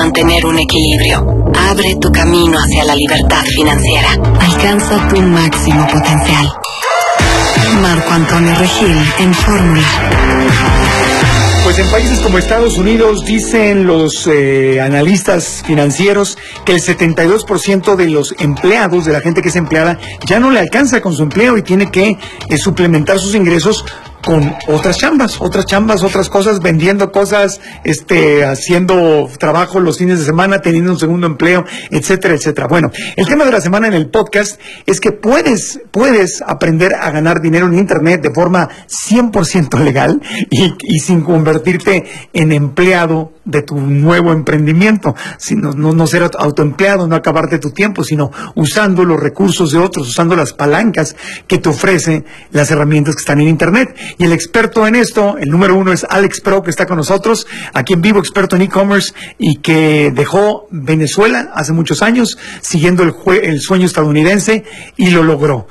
mantener un equilibrio. Abre tu camino hacia la libertad financiera. Alcanza tu máximo potencial. Marco Antonio Regil en Fórmula. Pues en países como Estados Unidos dicen los analistas financieros que el 72% de los empleados, de la gente que es empleada, ya no le alcanza con su empleo y tiene que suplementar sus ingresos con otras chambas, otras cosas, vendiendo cosas, haciendo trabajo los fines de semana, teniendo un segundo empleo, etcétera, etcétera. Bueno, el tema de la semana en el podcast es que puedes aprender a ganar dinero en Internet de forma 100% legal y sin convertirte en empleado de tu nuevo emprendimiento, sino no ser autoempleado, no acabarte tu tiempo, sino usando los recursos de otros, usando las palancas que te ofrecen las herramientas que están en Internet. Y el experto en esto, el número uno, es Alex Pro, que está con nosotros, aquí en vivo, experto en e-commerce, y que dejó Venezuela hace muchos años, siguiendo el sueño estadounidense, y lo logró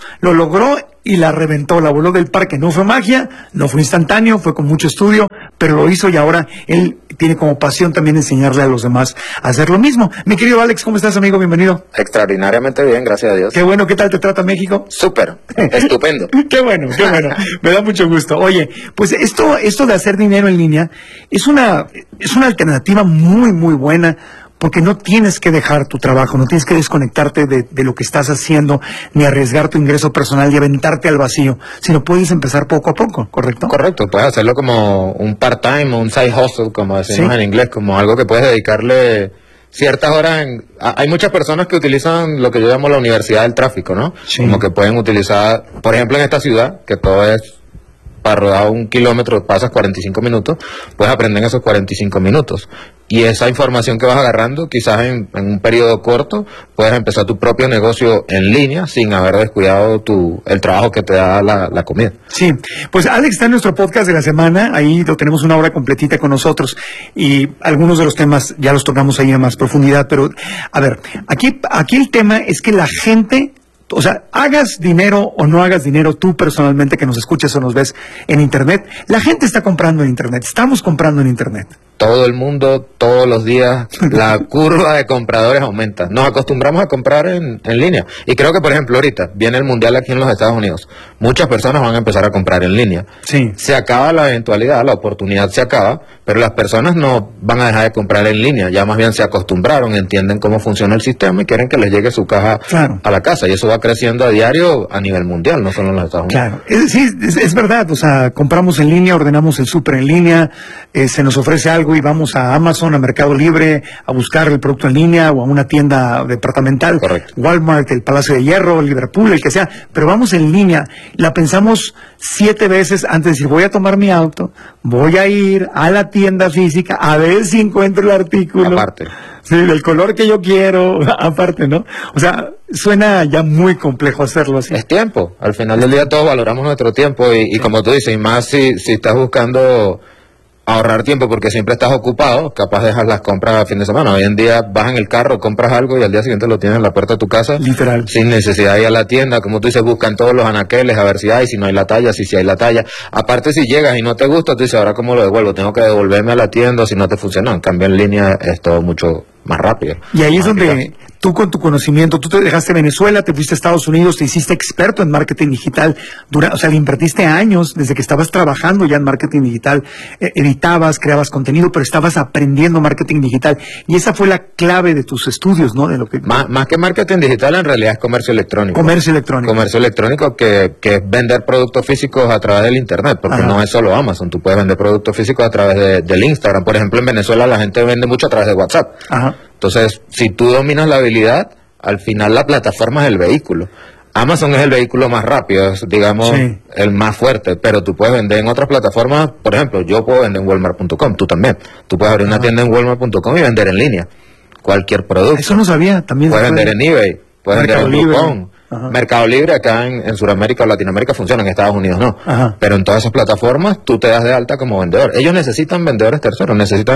y la reventó, la voló del parque. No fue magia, no fue instantáneo, fue con mucho estudio, pero lo hizo y ahora él tiene como pasión también enseñarle a los demás a hacer lo mismo. Mi querido Alex, ¿cómo estás, amigo? Bienvenido. Extraordinariamente bien, gracias a Dios. Qué bueno, ¿qué tal te trata México? Súper, estupendo. Qué bueno, me da mucho gusto. Oye, pues esto de hacer dinero en línea es una alternativa muy, muy buena, porque no tienes que dejar tu trabajo, no tienes que desconectarte de lo que estás haciendo, ni arriesgar tu ingreso personal y aventarte al vacío, sino puedes empezar poco a poco, ¿correcto? Correcto, puedes hacerlo como un part-time o un side hustle, como decimos en inglés, como algo que puedes dedicarle ciertas horas. Hay muchas personas que utilizan lo que yo llamo la universidad del tráfico, ¿no? Sí. Como que pueden utilizar, por ejemplo, en esta ciudad, que todo es para rodar 1 kilómetro pasas 45 minutos, puedes aprender en esos 45 minutos. Y esa información que vas agarrando, quizás en un periodo corto, puedes empezar tu propio negocio en línea sin haber descuidado el trabajo que te da la comida. Sí, pues Alex está en nuestro podcast de la semana, ahí lo tenemos una hora completita con nosotros, y algunos de los temas ya los tocamos ahí en más profundidad, pero a ver, aquí el tema es que la gente... O sea, hagas dinero o no hagas dinero, tú personalmente que nos escuchas o nos ves en Internet, la gente está comprando en Internet, estamos comprando en Internet. Todo el mundo, todos los días, la curva de compradores aumenta. Nos acostumbramos a comprar en línea. Y creo que, por ejemplo, ahorita viene el Mundial aquí en los Estados Unidos. Muchas personas van a empezar a comprar en línea. Sí. Se acaba la eventualidad, la oportunidad se acaba, pero las personas no van a dejar de comprar en línea. Ya más bien se acostumbraron, entienden cómo funciona el sistema y quieren que les llegue su caja a la casa. Y eso va creciendo a diario a nivel mundial, no solo en los Estados Unidos. Claro, sí, es verdad. O sea, compramos en línea, ordenamos el súper en línea, se nos ofrece algo y vamos a Amazon, a Mercado Libre, a buscar el producto en línea o a una tienda departamental. Correcto. Walmart, el Palacio de Hierro, Liverpool, el que sea, pero vamos en línea. La pensamos 7 veces antes de decir, voy a tomar mi auto, voy a ir a la tienda física a ver si encuentro el artículo. Aparte. Sí, del color que yo quiero, aparte, ¿no? O sea, suena ya muy complejo hacerlo así. Es tiempo. Al final del día todos valoramos nuestro tiempo y como tú dices, y más si estás buscando ahorrar tiempo porque siempre estás ocupado, capaz dejas las compras a fin de semana. Hoy en día vas en el carro, compras algo y al día siguiente lo tienes en la puerta de tu casa. Literal. Sin necesidad de ir a la tienda. Como tú dices, buscan todos los anaqueles a ver si hay, si no hay la talla, si hay la talla. Aparte, si llegas y no te gusta, tú dices, ¿ahora cómo lo devuelvo? Tengo que devolverme a la tienda si no te funcionó. En cambio, en línea es todo mucho más rápido. Y ahí es donde tú con tu conocimiento, tú te dejaste Venezuela, te fuiste a Estados Unidos, te hiciste experto en marketing digital, o sea, le invertiste años desde que estabas trabajando ya en marketing digital, editabas, creabas contenido, pero estabas aprendiendo marketing digital, y esa fue la clave de tus estudios, ¿no? De lo que más que marketing digital, en realidad es comercio electrónico. Comercio electrónico. Comercio electrónico que es vender productos físicos a través del Internet, porque no es solo Amazon, tú puedes vender productos físicos a través del Instagram. Por ejemplo, en Venezuela la gente vende mucho a través de WhatsApp. Ajá. Entonces, si tú dominas la habilidad, al final la plataforma es el vehículo. Amazon es el vehículo más rápido, es, digamos, el más fuerte, pero tú puedes vender en otras plataformas. Por ejemplo, yo puedo vender en Walmart.com, tú también. Tú puedes abrir una tienda en Walmart.com y vender en línea cualquier producto. Eso no sabía, también. Puedes vender en eBay, puedes vender en Groupon. Mercado Libre acá en Sudamérica o Latinoamérica funciona, en Estados Unidos no. Pero en todas esas plataformas tú te das de alta como vendedor. Ellos necesitan vendedores terceros, necesitan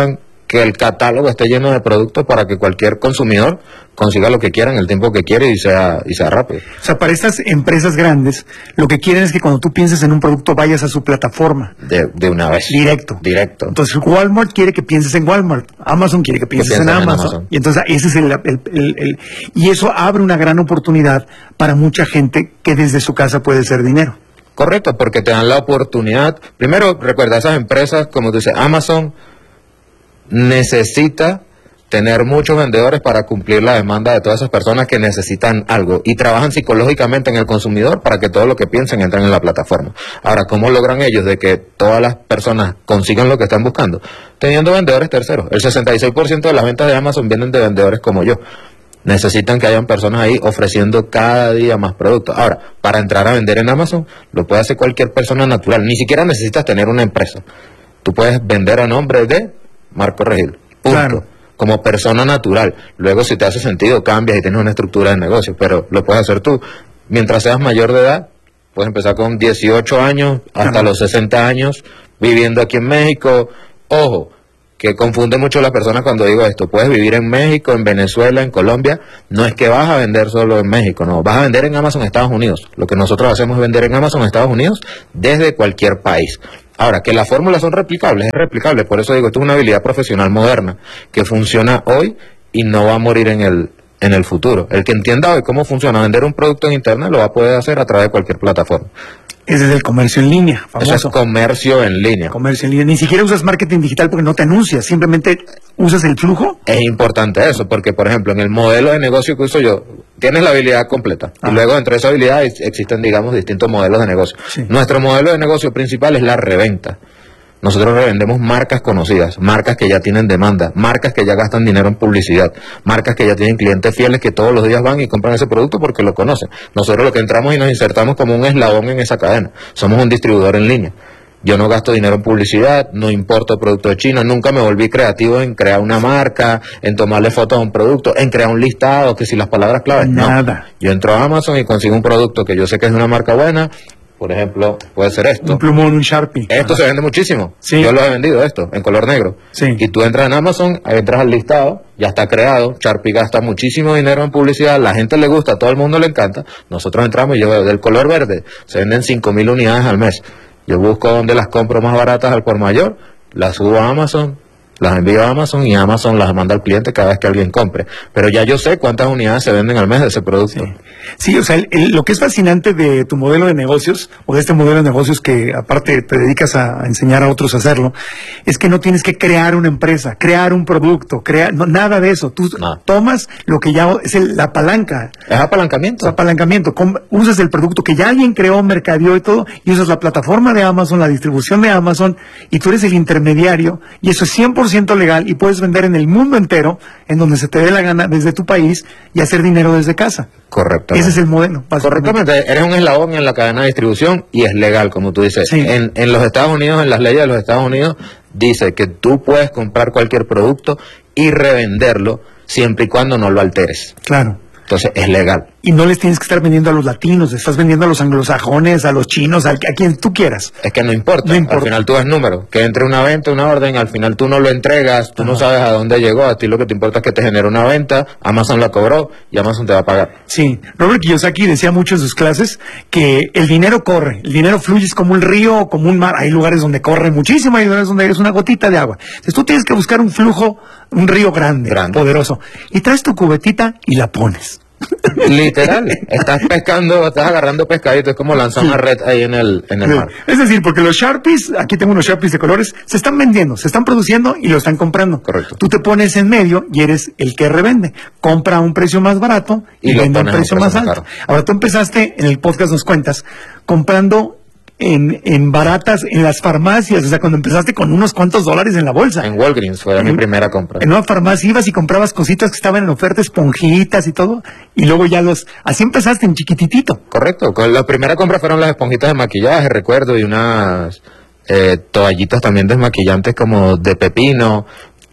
que el catálogo esté lleno de productos para que cualquier consumidor consiga lo que quiera en el tiempo que quiere y sea rápido. O sea, para estas empresas grandes, lo que quieren es que cuando tú pienses en un producto vayas a su plataforma. De una vez. Directo. Entonces Walmart quiere que pienses en Walmart, Amazon quiere que pienses en Amazon. Y entonces ese es y eso abre una gran oportunidad para mucha gente que desde su casa puede hacer dinero. Correcto, porque te dan la oportunidad. Primero, recuerda, esas empresas, como tú dices, Amazon necesita tener muchos vendedores para cumplir la demanda de todas esas personas que necesitan algo y trabajan psicológicamente en el consumidor para que todo lo que piensen entren en la plataforma. Ahora, ¿cómo logran ellos de que todas las personas consigan lo que están buscando? Teniendo vendedores terceros. El 66% de las ventas de Amazon vienen de vendedores como yo. Necesitan que hayan personas ahí ofreciendo cada día más productos. Ahora, para entrar a vender en Amazon, lo puede hacer cualquier persona natural. Ni siquiera necesitas tener una empresa. Tú puedes vender a nombre de Marco Regil. Punto. Claro. Como persona natural. Luego, si te hace sentido, cambias y tienes una estructura de negocio, pero lo puedes hacer tú. Mientras seas mayor de edad, puedes empezar con 18 años hasta los 60 años, viviendo aquí en México. Ojo, que confunde mucho a las personas cuando digo esto. Puedes vivir en México, en Venezuela, en Colombia. No es que vas a vender solo en México, no. Vas a vender en Amazon Estados Unidos. Lo que nosotros hacemos es vender en Amazon Estados Unidos desde cualquier país. Ahora, que las fórmulas son replicables, es replicable. Por eso digo, esto es una habilidad profesional moderna que funciona hoy y no va a morir en el futuro. El que entienda hoy cómo funciona vender un producto en internet lo va a poder hacer a través de cualquier plataforma. Ese es el comercio en línea, famoso. Eso es comercio en línea. Comercio en línea. Ni siquiera usas marketing digital porque no te anuncias, simplemente usas el flujo. Es importante eso, porque por ejemplo, en el modelo de negocio que uso yo, tienes la habilidad completa. Y luego dentro de esa habilidad existen, digamos, distintos modelos de negocio. Sí. Nuestro modelo de negocio principal es la reventa. Nosotros revendemos marcas conocidas, marcas que ya tienen demanda, marcas que ya gastan dinero en publicidad, marcas que ya tienen clientes fieles que todos los días van y compran ese producto porque lo conocen. Nosotros lo que entramos y nos insertamos como un eslabón en esa cadena. Somos un distribuidor en línea. Yo no gasto dinero en publicidad, no importo productos de China, nunca me volví creativo en crear una marca, en tomarle fotos a un producto, en crear un listado, que si las palabras claves, nada. No. Yo entro a Amazon y consigo un producto que yo sé que es de una marca buena. Por ejemplo, puede ser esto. Un plumón, un Sharpie. Esto se vende muchísimo. Sí. Yo lo he vendido esto, en color negro. Sí. Y tú entras en Amazon, entras al listado, ya está creado. Sharpie gasta muchísimo dinero en publicidad, la gente le gusta, a todo el mundo le encanta. Nosotros entramos y yo veo del color verde, se venden 5,000 unidades al mes. Yo busco donde las compro más baratas al por mayor, las subo a Amazon, las envío a Amazon y Amazon las manda al cliente cada vez que alguien compre. Pero ya yo sé cuántas unidades se venden al mes de ese producto. Sí, o sea, lo que es fascinante de tu modelo de negocios, o de este modelo de negocios que aparte te dedicas a enseñar a otros a hacerlo, es que no tienes que crear una empresa, crear un producto, nada de eso. Tú tomas lo que ya es la palanca. Es apalancamiento. Es apalancamiento. Usas el producto que ya alguien creó, mercadeó y todo, y usas la plataforma de Amazon, la distribución de Amazon, y tú eres el intermediario, y eso es 100% legal, y puedes vender en el mundo entero, en donde se te dé la gana, desde tu país, y hacer dinero desde casa. Correcto. Ese es el modelo. Correctamente, eres un eslabón en la cadena de distribución y es legal, como tú dices. Sí. En los Estados Unidos, en las leyes de los Estados Unidos, dice que tú puedes comprar cualquier producto y revenderlo siempre y cuando no lo alteres. Claro. Entonces es legal. Y no les tienes que estar vendiendo a los latinos, estás vendiendo a los anglosajones, a los chinos, a quien tú quieras. Es que no importa. No importa. Al final tú ves número. Que entre una venta, una orden, al final tú no lo entregas, tú no sabes a dónde llegó, a ti lo que te importa es que te genere una venta, Amazon la cobró y Amazon te va a pagar. Sí, Robert Kiyosaki decía mucho en sus clases que el dinero corre, el dinero fluye, es como un río o como un mar. Hay lugares donde corre muchísimo, hay lugares donde es una gotita de agua. Entonces tú tienes que buscar un flujo, un río grande, poderoso, y traes tu cubetita y la pones. Literal, estás pescando, estás agarrando pescadito, es como lanzar una red ahí en el mar. Es decir, porque los Sharpies, aquí tengo unos Sharpies de colores, se están vendiendo, se están produciendo y lo están comprando. Correcto. Tú te pones en medio y eres el que revende. Compra a un precio más barato y vende a un precio más alto. Ahora tú empezaste, en el podcast nos cuentas, comprando en baratas, en las farmacias, o sea, cuando empezaste con unos cuantos dólares en la bolsa. En Walgreens fue mi primera compra. En una farmacia ibas y comprabas cositas que estaban en oferta, esponjitas y todo, y luego ya así empezaste en chiquititito. Correcto, la primera compra fueron las esponjitas de maquillaje, recuerdo, y unas toallitas también desmaquillantes como de pepino.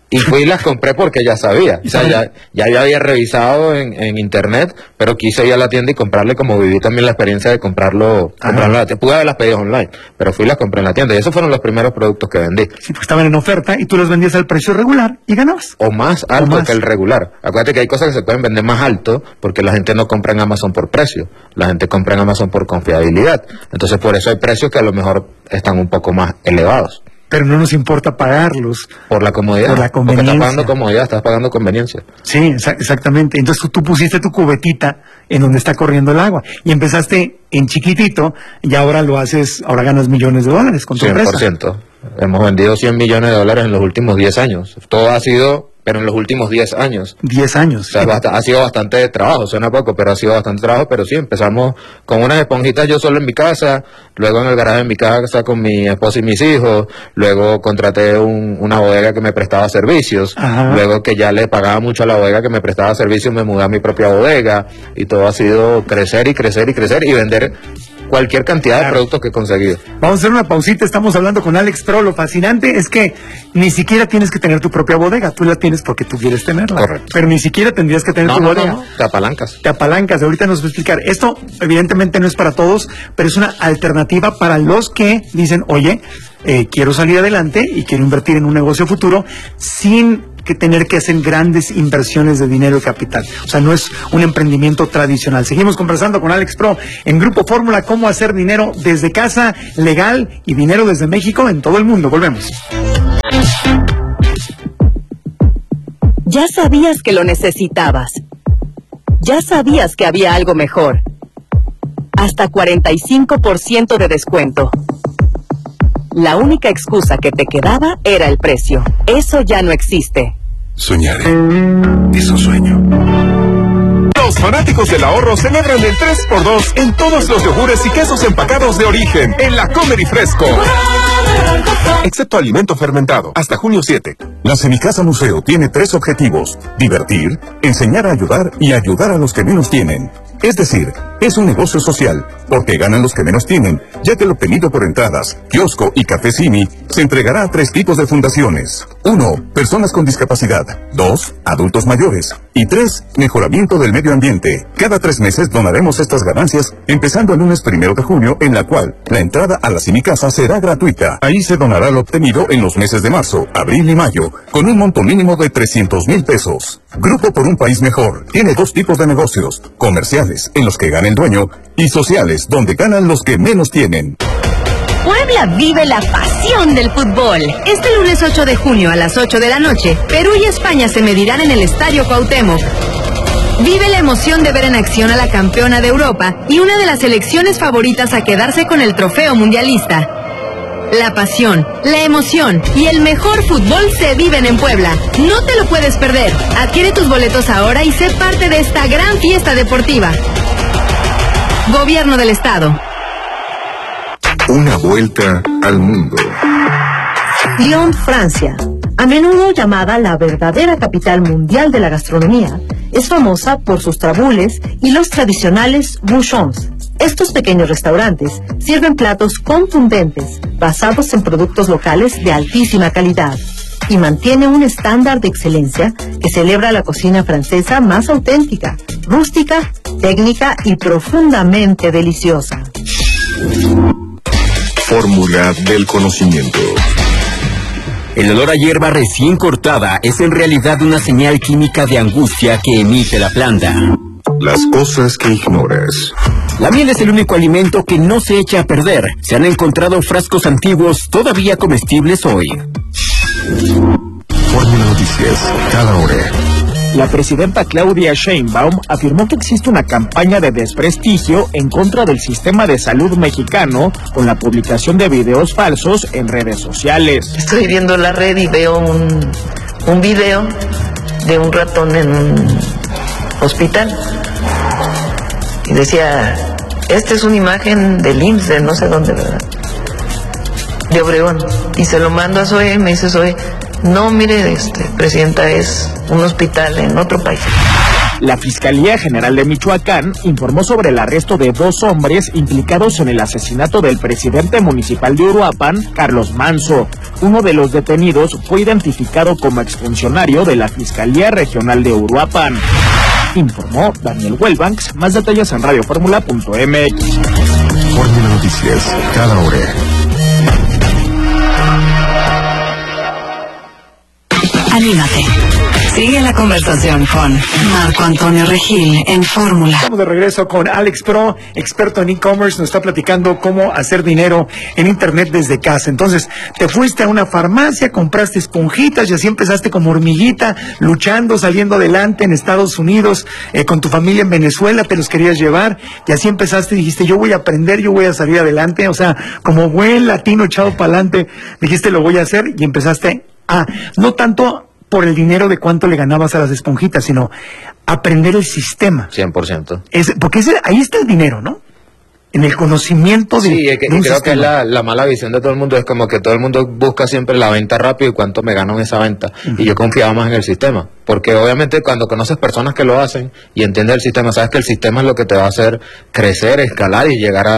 Y fui y las compré porque ya sabía. O sea, ya yo había revisado en internet, pero quise ir a la tienda y comprarle, como viví también la experiencia de comprarlo en la tienda. Pude haberlas pedido online, pero fui y las compré en la tienda. Y esos fueron los primeros productos que vendí. Sí, pues estaban en oferta y tú los vendías al precio regular y ganabas. O más alto que el regular. Acuérdate que hay cosas que se pueden vender más alto porque la gente no compra en Amazon por precio. La gente compra en Amazon por confiabilidad. Entonces, por eso hay precios que a lo mejor están un poco más elevados. Pero no nos importa pagarlos. Por la comodidad. Por la conveniencia. Porque estás pagando comodidad, estás pagando conveniencia. Sí, exactamente. Entonces tú pusiste tu cubetita en donde está corriendo el agua. Y empezaste en chiquitito y ahora lo haces, ahora ganas millones de dólares con tu 100%. empresa. Hemos vendido 100 millones de dólares en los últimos 10 años. Todo ha sido, pero en los últimos 10 años. 10 años. O sea, ha sido bastante trabajo, suena poco, pero ha sido bastante trabajo, pero sí, empezamos con unas esponjitas yo solo en mi casa, luego en el garaje de mi casa con mi esposa y mis hijos, luego contraté una bodega que me prestaba servicios, luego que ya le pagaba mucho a la bodega que me prestaba servicios, me mudé a mi propia bodega, y todo ha sido crecer y crecer y crecer y vender cualquier cantidad de productos que he conseguido. Vamos a hacer una pausita, estamos hablando con Alex Pro. Lo fascinante es que ni siquiera tienes que tener tu propia bodega, tú la tienes porque tú quieres tenerla. Correcto. Pero ni siquiera tendrías que tener tu bodega. No, te apalancas. Te apalancas, ahorita nos va a explicar. Esto evidentemente no es para todos, pero es una alternativa para los que dicen, oye, quiero salir adelante y quiero invertir en un negocio futuro sin que tener que hacer grandes inversiones de dinero y capital. O sea, no es un emprendimiento tradicional. Seguimos conversando con Alex Pro en Grupo Fórmula, cómo hacer dinero desde casa, legal, y dinero desde México en todo el mundo. Volvemos. Ya sabías que lo necesitabas. Ya sabías que había algo mejor. Hasta 45% de descuento. La única excusa que te quedaba era el precio. Eso ya no existe. Soñaré. Es un sueño. Los fanáticos del ahorro celebran el 3x2 en todos los yogures y quesos empacados de origen en la Comer y Fresco. Excepto alimento fermentado, hasta junio 7. La Semicasa Museo tiene 3 objetivos: divertir, enseñar a ayudar y ayudar a los que menos tienen. Es decir, es un negocio social, porque ganan los que menos tienen, ya que lo obtenido por entradas, kiosco y café Simi se entregará a 3 tipos de fundaciones. 1. Personas con discapacidad. 2. Adultos mayores. Y 3. Mejoramiento del medio ambiente. Cada 3 meses donaremos estas ganancias, empezando el lunes 1 de junio, en la cual la entrada a la Semicasa será gratuita. Ahí se donará lo obtenido en los meses de marzo, abril y mayo, con un monto mínimo de 300,000 pesos. Grupo por un País Mejor tiene 2 tipos de negocios: comerciales, en los que gana el dueño, y sociales, donde ganan los que menos tienen. Puebla vive la pasión del fútbol. Este lunes 8 de junio a las 8 de la noche, Perú y España se medirán en el Estadio Cuauhtémoc. Vive la emoción de ver en acción a la campeona de Europa y una de las selecciones favoritas a quedarse con el trofeo mundialista. La pasión, la emoción y el mejor fútbol se viven en Puebla. No te lo puedes perder. Adquiere tus boletos ahora y sé parte de esta gran fiesta deportiva. Gobierno del Estado. Una vuelta al mundo. Lyon, Francia, a menudo llamada la verdadera capital mundial de la gastronomía, es famosa por sus trabules y los tradicionales bouchons. Estos pequeños restaurantes sirven platos contundentes, basados en productos locales de altísima calidad, y mantiene un estándar de excelencia que celebra la cocina francesa más auténtica, rústica, técnica y profundamente deliciosa. Fórmula del conocimiento. El olor a hierba recién cortada es en realidad una señal química de angustia que emite la planta. Las cosas que ignoras. La miel es el único alimento que no se echa a perder. Se han encontrado frascos antiguos todavía comestibles hoy. Fórmula Noticias, cada hora. La presidenta Claudia Sheinbaum afirmó que existe una campaña de desprestigio en contra del sistema de salud mexicano con la publicación de videos falsos en redes sociales. Estoy viendo la red y veo un video de un ratón en un hospital y decía, esta es una imagen del IMSS de no sé dónde, ¿verdad? De Obregón. Y se lo mando a Zoe y me dice Zoe, No, mire, presidenta, es un hospital en otro país. La Fiscalía General de Michoacán informó sobre el arresto de 2 hombres implicados en el asesinato del presidente municipal de Uruapan, Carlos Manso. Uno de los detenidos fue identificado como exfuncionario de la Fiscalía Regional de Uruapan. Informó Daniel Welbanks. Más detalles en radioformula.mx. Fórmula Noticias, cada hora. Anímate. Sigue la conversación con Marco Antonio Regil en Fórmula. Estamos de regreso con Alex Pro, experto en e-commerce. Nos está platicando cómo hacer dinero en internet desde casa. Entonces, te fuiste a una farmacia, compraste esponjitas y así empezaste como hormiguita, luchando, saliendo adelante en Estados Unidos, con tu familia en Venezuela, te los querías llevar y así empezaste y dijiste, yo voy a aprender, yo voy a salir adelante. O sea, como buen latino echado para adelante, dijiste, lo voy a hacer y empezaste a, no tanto por el dinero de cuánto le ganabas a las esponjitas, sino aprender el sistema. 100%. Porque ahí está el dinero, ¿no? En el conocimiento de, sí, de creo sistema. que la mala visión de todo el mundo es como que todo el mundo busca siempre la venta rápido y cuánto me gano en esa venta. Y yo confiaba más en el sistema. Porque obviamente cuando conoces personas que lo hacen y entiendes el sistema, sabes que el sistema es lo que te va a hacer crecer, escalar y llegar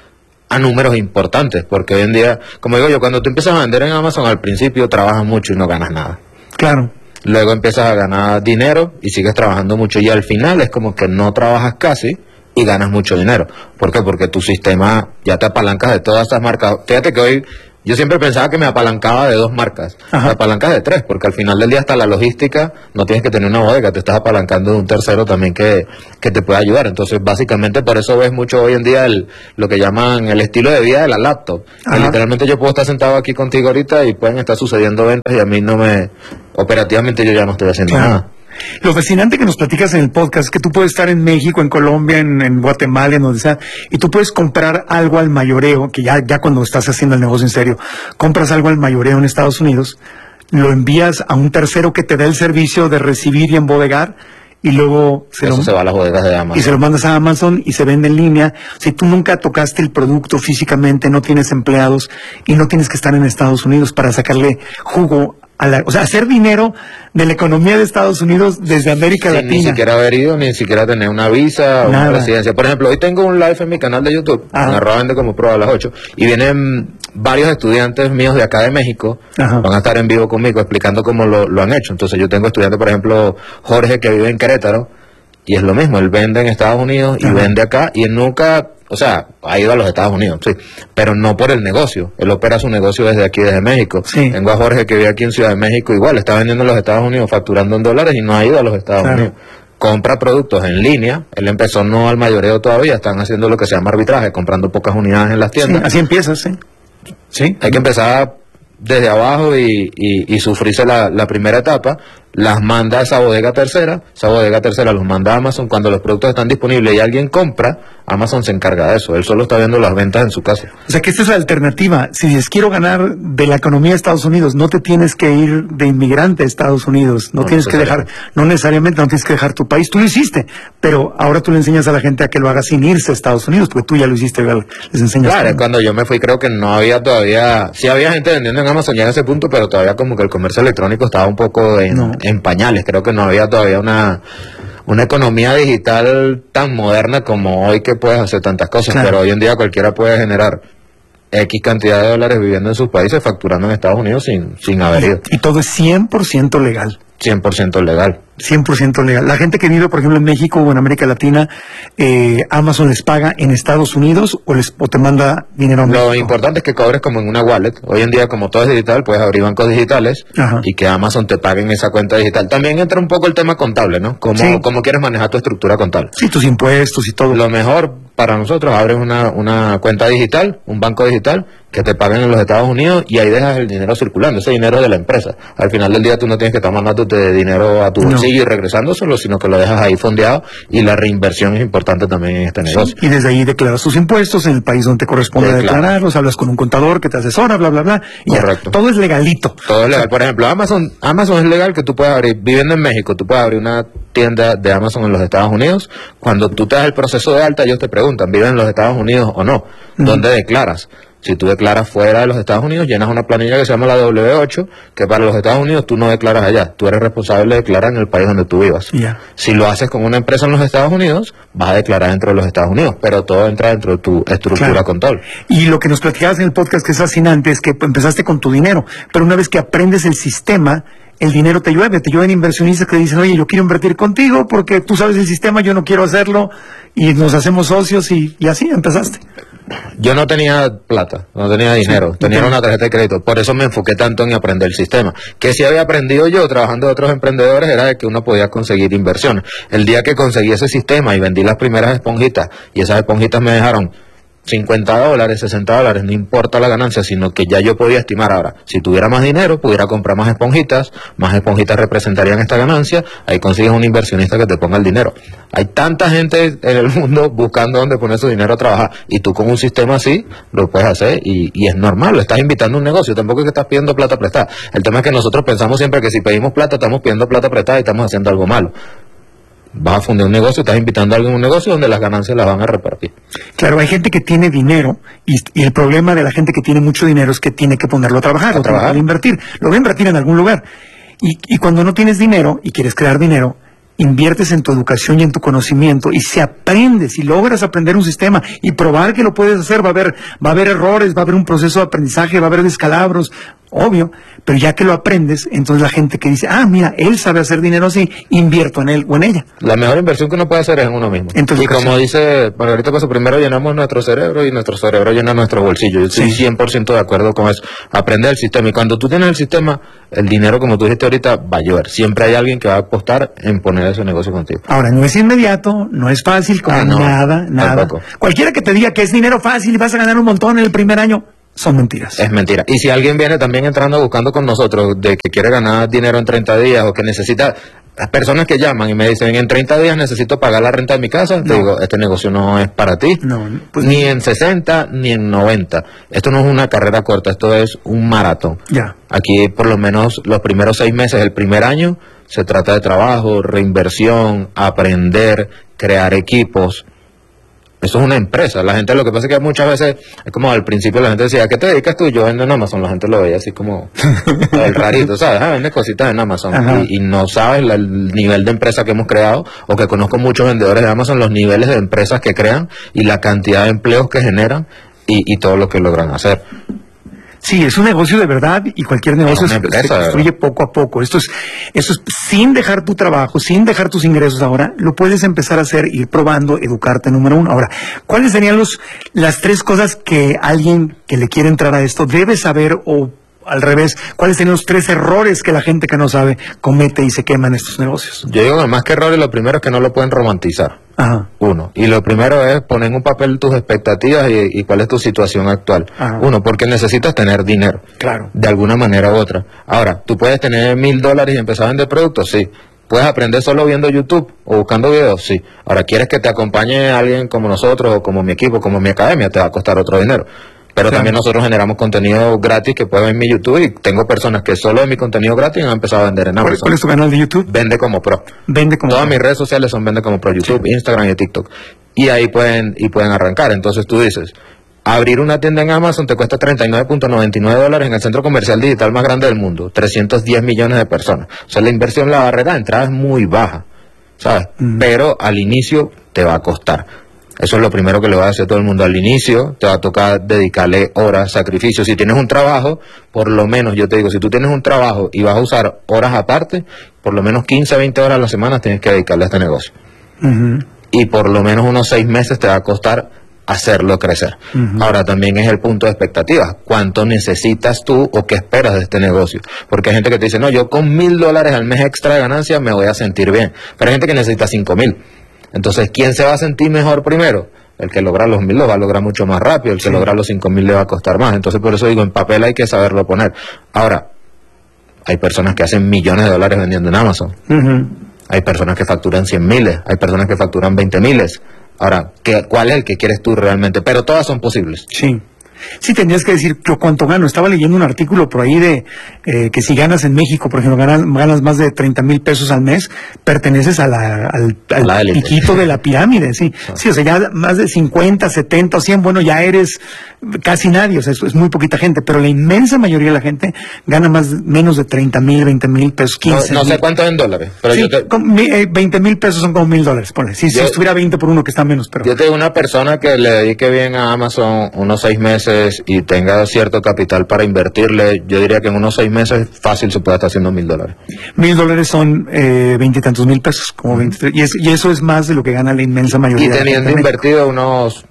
a números importantes. Porque hoy en día, como digo yo, cuando tú empiezas a vender en Amazon, al principio trabajas mucho y no ganas nada. Claro. Luego empiezas a ganar dinero y sigues trabajando mucho y al final es como que no trabajas casi y ganas mucho dinero. ¿Por qué? Porque tu sistema ya te apalancas de todas estas marcas. Fíjate que hoy yo siempre pensaba que me apalancaba de 2 marcas. Ajá. Me apalancas de 3, porque al final del día hasta la logística no tienes que tener una bodega, te estás apalancando de un tercero también que te puede ayudar. Entonces básicamente por eso ves mucho hoy en día lo que llaman el estilo de vida de la laptop. Que literalmente yo puedo estar sentado aquí contigo ahorita y pueden estar sucediendo ventas y a mí operativamente yo ya no estoy haciendo nada. Lo fascinante que nos platicas en el podcast es que tú puedes estar en México, en Colombia, en Guatemala, en donde sea, y tú puedes comprar algo al mayoreo, que ya cuando estás haciendo el negocio en serio, compras algo al mayoreo en Estados Unidos, lo envías a un tercero que te da el servicio de recibir y embodegar, y luego se va a las bodegas de Amazon. Y se lo mandas a Amazon y se vende en línea. Si tú nunca tocaste el producto físicamente, no tienes empleados y no tienes que estar en Estados Unidos para sacarle jugo o sea, hacer dinero de la economía de Estados Unidos desde América Latina. Ni siquiera haber ido, ni siquiera tener una visa o una residencia. Por ejemplo, hoy tengo un live en mi canal de YouTube, en @vendecomoPro a las 8, y vienen varios estudiantes míos de acá de México, van a estar en vivo conmigo explicando cómo lo han hecho. Entonces yo tengo estudiantes, por ejemplo, Jorge, que vive en Querétaro, y es lo mismo, él vende en Estados Unidos y vende acá, y él nunca, o sea, ha ido a los Estados Unidos, sí, pero no por el negocio. Él opera su negocio desde aquí, desde México. Sí. Tengo a Jorge que vive aquí en Ciudad de México, igual, está vendiendo en los Estados Unidos, facturando en dólares y no ha ido a los Estados Unidos. Compra productos en línea, él empezó no al mayoreo todavía, están haciendo lo que se llama arbitraje, comprando pocas unidades en las tiendas. Sí, así empiezas, sí. Hay que empezar desde abajo y sufrirse la primera etapa, las manda a esa bodega tercera los manda a Amazon. Cuando los productos están disponibles y alguien compra, Amazon se encarga de eso, él solo está viendo las ventas en su casa. O sea que esta es la alternativa. Si les quiero ganar de la economía de Estados Unidos, no te tienes que ir de inmigrante a Estados Unidos, no tienes que dejar, no necesariamente no tienes que dejar tu país, tú lo hiciste, pero ahora tú le enseñas a la gente a que lo haga sin irse a Estados Unidos, porque tú ya lo hiciste, les enseñas. Claro, cuando yo me fui creo que no había todavía, sí había gente vendiendo en Amazon ya en ese punto, pero todavía como que el comercio electrónico estaba un poco en pañales, creo que no había todavía una economía digital tan moderna como hoy, que puedes hacer tantas cosas, pero hoy en día cualquiera puede generar X cantidad de dólares viviendo en sus países, facturando en Estados Unidos sin haber ido. Y todo es 100% legal. 100% legal. 100% legal. La gente que vive, por ejemplo, en México o en América Latina, Amazon les paga en Estados Unidos o te manda dinero a México. Lo importante es que cobres como en una wallet. Hoy en día, como todo es digital, puedes abrir bancos digitales y que Amazon te pague en esa cuenta digital. También entra un poco el tema contable, ¿no? ¿Cómo quieres manejar tu estructura contable? Sí, tus impuestos y todo. Lo mejor para nosotros, abres una cuenta digital, un banco digital, que te paguen en los Estados Unidos y ahí dejas el dinero circulando, ese dinero es de la empresa. Al final del día tú no tienes que estar mandándote dinero a tu bolsillo y regresándoselo, sino que lo dejas ahí fondeado, y la reinversión es importante también en este negocio. Y desde ahí declaras tus impuestos en el país donde te corresponde declararlos, hablas con un contador que te asesora, bla, bla, bla. Y correcto. Todo es legalito. Todo es legal. Por ejemplo, Amazon es legal que tú puedas abrir, viviendo en México, tú puedes abrir una tienda de Amazon en los Estados Unidos. Cuando tú te das el proceso de alta, ellos te preguntan, ¿vives en los Estados Unidos o no? ¿Dónde declaras? Si tú declaras fuera de los Estados Unidos, llenas una planilla que se llama la W8, que para los Estados Unidos tú no declaras allá, tú eres responsable de declarar en el país donde tú vivas. Si lo haces con una empresa en los Estados Unidos, vas a declarar dentro de los Estados Unidos, pero todo entra dentro de tu estructura contable. Y lo que nos platicabas en el podcast que es fascinante es que empezaste con tu dinero, pero una vez que aprendes el sistema, el dinero te llueven inversionistas que dicen, oye, yo quiero invertir contigo porque tú sabes el sistema, yo no quiero hacerlo, y nos hacemos socios, y así empezaste. Yo no tenía plata, no tenía dinero, tenía una tarjeta de crédito, por eso me enfoqué tanto en aprender el sistema. Que si había aprendido yo trabajando de otros emprendedores era de que uno podía conseguir inversiones. El día que conseguí ese sistema y vendí las primeras esponjitas, y esas esponjitas me dejaron $50, $60, no importa la ganancia, sino que ya yo podía estimar ahora, si tuviera más dinero, pudiera comprar más esponjitas representarían esta ganancia, ahí consigues un inversionista que te ponga el dinero. Hay tanta gente en el mundo buscando dónde poner su dinero a trabajar, y tú con un sistema así lo puedes hacer, y es normal, lo estás invitando a un negocio, tampoco es que estás pidiendo plata prestada. El tema es que nosotros pensamos siempre que si pedimos plata, estamos pidiendo plata prestada y estamos haciendo algo malo. Vas a fundar un negocio, estás invitando a alguien a un negocio donde las ganancias las van a repartir. Claro, hay gente que tiene dinero y el problema de la gente que tiene mucho dinero es que tiene que ponerlo a trabajar, lo va a invertir en algún lugar. Y cuando no tienes dinero y quieres crear dinero, inviertes en tu educación y en tu conocimiento, y si aprendes, si logras aprender un sistema y probar que lo puedes hacer, va a haber errores, va a haber un proceso de aprendizaje, va a haber descalabros, obvio, pero ya que lo aprendes, entonces la gente que dice, mira, él sabe hacer dinero así, invierto en él o en ella. La mejor inversión que uno puede hacer es en uno mismo. Y como dice Margarita Paso, primero llenamos nuestro cerebro y nuestro cerebro llena nuestro bolsillo. Yo estoy 100% de acuerdo con eso. Aprender el sistema, y cuando tú tienes el sistema, el dinero, como tú dijiste ahorita, va a llover. Siempre hay alguien que va a apostar en poner ese negocio contigo. Ahora, no es inmediato, no es fácil, como nada. Tampoco. Cualquiera que te diga que es dinero fácil y vas a ganar un montón en el primer año, son mentiras. Es mentira. Y si alguien viene también entrando buscando con nosotros de que quiere ganar dinero en 30 días o que necesita, las personas que llaman y me dicen, en 30 días necesito pagar la renta de mi casa, te digo, este negocio no es para ti, pues, ni en 60 ni en 90. Esto no es una carrera corta, esto es un maratón. Aquí por lo menos los primeros 6 meses, el primer año, se trata de trabajo, reinversión, aprender, crear equipos. Eso es una empresa. La gente, lo que pasa es que muchas veces, es como al principio la gente decía, ¿a qué te dedicas tú? Yo vendo en Amazon. La gente lo veía así como el rarito, ¿sabes? Vende cositas en Amazon. Y no sabes el nivel de empresa que hemos creado, o que conozco muchos vendedores de Amazon, los niveles de empresas que crean y la cantidad de empleos que generan y todo lo que logran hacer. Sí, es un negocio de verdad, y cualquier negocio se construye poco a poco. Esto es sin dejar tu trabajo, sin dejar tus ingresos ahora, lo puedes empezar a hacer, ir probando, educarte, número uno. Ahora, ¿cuáles serían las 3 cosas que alguien que le quiere entrar a esto debe saber, o al revés, cuáles serían los 3 errores que la gente que no sabe comete y se quema en estos negocios? Yo digo, más que errores, lo primero es que no lo pueden romantizar. Uno. Y lo primero es poner en un papel tus expectativas y cuál es tu situación actual. Uno, porque necesitas tener dinero. Claro. De alguna manera u otra. Ahora, ¿tú puedes tener $1,000 y empezar a vender productos? Sí. ¿Puedes aprender solo viendo YouTube o buscando videos? Sí. Ahora, ¿quieres que te acompañe alguien como nosotros, o como mi equipo, como mi academia? Te va a costar otro dinero. Pero también nosotros generamos contenido gratis que pueden ver en mi YouTube, y tengo personas que solo de mi contenido gratis han empezado a vender en Amazon. ¿Cuál es tu canal de YouTube? Vende como Pro. Todas mis redes sociales son Vende como Pro, YouTube, Instagram y TikTok. Y ahí pueden arrancar. Entonces tú dices, abrir una tienda en Amazon te cuesta $39.99 en el centro comercial digital más grande del mundo, 310 millones de personas. O sea, la inversión, la barrera de entrada es muy baja, ¿sabes? Pero al inicio te va a costar. Eso es lo primero que le voy a decir a todo el mundo. Al inicio te va a tocar dedicarle horas, sacrificios. Si tienes un trabajo, por lo menos, yo te digo, si tú tienes un trabajo y vas a usar horas aparte, por lo menos 15, 20 horas a la semana tienes que dedicarle a este negocio. Y por lo menos unos 6 meses te va a costar hacerlo crecer. Ahora también es el punto de expectativas. ¿Cuánto necesitas tú o qué esperas de este negocio? Porque hay gente que te dice, no, yo con $1,000 al mes extra de ganancia me voy a sentir bien. Pero hay gente que necesita 5,000. Entonces, ¿quién se va a sentir mejor primero? El que logra los 1,000 lo va a lograr mucho más rápido, el que logra los 5,000 le va a costar más. Entonces, por eso digo, en papel hay que saberlo poner. Ahora, hay personas que hacen millones de dólares vendiendo en Amazon. Hay personas que facturan 100,000, hay personas que facturan 20,000. Ahora, ¿cuál es el que quieres tú realmente? Pero todas son posibles. Sí. Sí, tendrías que decir yo cuánto gano. Estaba leyendo un artículo por ahí de que si ganas en México, por ejemplo, ganas más de 30,000 pesos al mes, perteneces a al piquito de la pirámide, sí. Sí, o sea, ya más de 50, 70 o 100, bueno, ya eres casi nadie, o sea, es muy poquita gente, pero la inmensa mayoría de la gente gana menos de 30,000, 20,000 pesos, 15. No sé cuánto es en dólares, pero sí, 20,000 pesos son como $1,000, ponle. Sí, si estuviera 20 por uno que está menos, pero... Yo tengo una persona que le dedique bien a Amazon unos 6 meses y tenga cierto capital para invertirle, yo diría que en unos 6 meses fácil se puede estar haciendo $1,000. $1,000 son 20 y tantos mil pesos, como 23, y eso es más de lo que gana la inmensa mayoría. Y teniendo invertido unos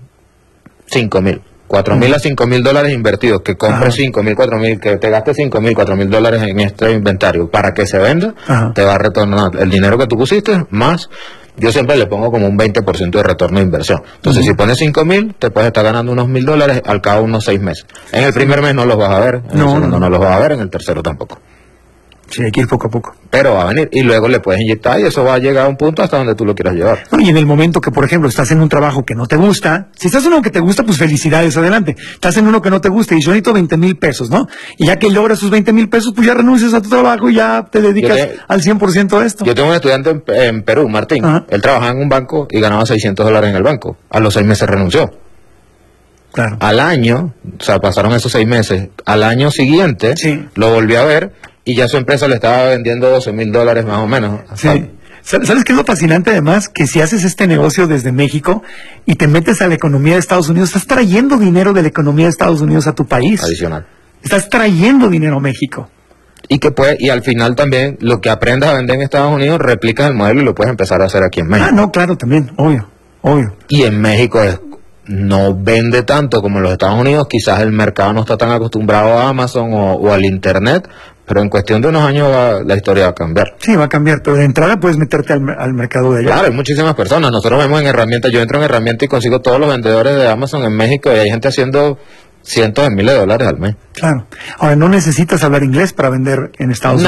5,000. 4,000 a 5,000 dólares invertidos, que compres 5,000, 4,000, que te gastes 5,000, 4,000 dólares en este inventario para que se venda, te va a retornar el dinero que tú pusiste, más, yo siempre le pongo como un 20% de retorno de inversión. Entonces, si pones 5,000, te puedes estar ganando unos $1,000 al cabo de unos 6 meses. En el primer mes no los vas a ver, en el segundo no los vas a ver, en el tercero tampoco. Sí, hay que ir poco a poco. Pero va a venir, y luego le puedes inyectar, y eso va a llegar a un punto hasta donde tú lo quieras llevar. No, y en el momento que, por ejemplo, estás en un trabajo que no te gusta, si estás en uno que te gusta, pues felicidades, adelante. Estás en uno que no te gusta y yo necesito 20,000 pesos, ¿no? Y ya que logras sus 20,000 pesos, pues ya renuncias a tu trabajo y ya te dedicas al 100% a esto. Yo tengo un estudiante en Perú, Martín. Él trabajaba en un banco y ganaba $600 en el banco. A los 6 meses renunció. Claro. Al año, o sea, pasaron esos 6 meses, al año siguiente, lo volvió a ver, y ya su empresa le estaba vendiendo $12,000 más o menos. Sí. ¿Sabes qué es lo fascinante además? Que si haces este negocio desde México y te metes a la economía de Estados Unidos, estás trayendo dinero de la economía de Estados Unidos a tu país. Adicional. Estás trayendo dinero a México. Y al final también, lo que aprendas a vender en Estados Unidos, replicas el modelo y lo puedes empezar a hacer aquí en México. Ah, no, claro, también, obvio. Y en México no vende tanto como en los Estados Unidos, quizás el mercado no está tan acostumbrado a Amazon o al Internet, pero en cuestión de unos años la historia va a cambiar. Sí, va a cambiar, pero de entrada puedes meterte al mercado de allá. Claro, hay muchísimas personas. Nosotros vemos en herramientas, yo entro en herramientas y consigo todos los vendedores de Amazon en México y hay gente haciendo cientos de miles de dólares al mes. Claro. Ahora, no necesitas hablar inglés para vender en Estados Unidos.